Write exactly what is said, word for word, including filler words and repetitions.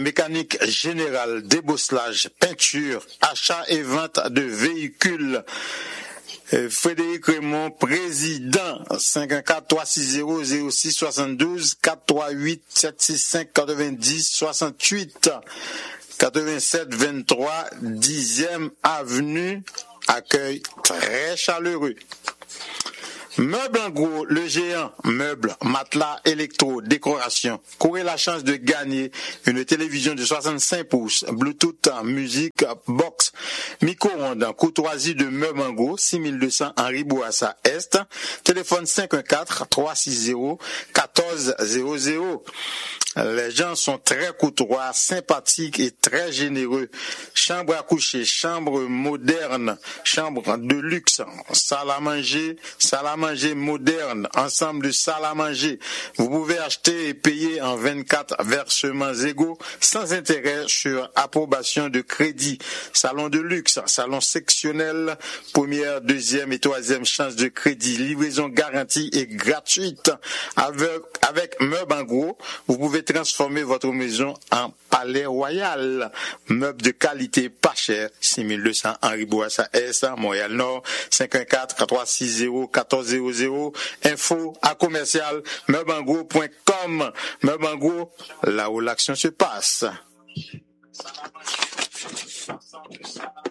Mécanique générale, débosselage, peinture, achat et vente de véhicules. Frédéric Raymond, président, cinq un quatre, trois six zéro, zéro six soixante-douze, quatre trois huit, sept six cinq, quatre-vingt-dix, soixante-huit, quatre-vingt-sept, vingt-trois, dixième avenue, accueil très chaleureux. Meubles en gros, le géant, meubles, matelas, électro, décoration. Courez la chance de gagner une télévision de soixante-cinq pouces, Bluetooth, musique, box, micro-ondes, courtoisie de meubles en gros, six mille deux cents Henri Bourassa Est, téléphone cinq un quatre, trois six zéro, un quatre zéro zéro. Les gens sont très courtois, sympathiques et très généreux. Chambre à coucher, chambre moderne, chambre de luxe, salle à manger, salle à manger moderne, ensemble de salles à manger. Vous pouvez acheter et payer en vingt-quatre versements égaux sans intérêt sur approbation de crédit. Salon de luxe, salon sectionnel, première, deuxième et troisième chance de crédit. Livraison garantie et gratuite. Avec, avec meubles en gros, vous pouvez transformer votre maison en palais royal. Meubles de qualité pas cher, six mille deux cents Henri Bourassa Est, Montréal Nord, cinq un quatre, trois six zéro, un quatre zéro zéro. Info à commercial meublesengros point com. Meubles en gros, là où l'action se passe.